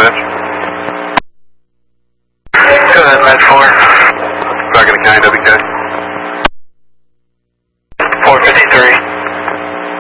dispatch. Go ahead, Med 4. Talking to County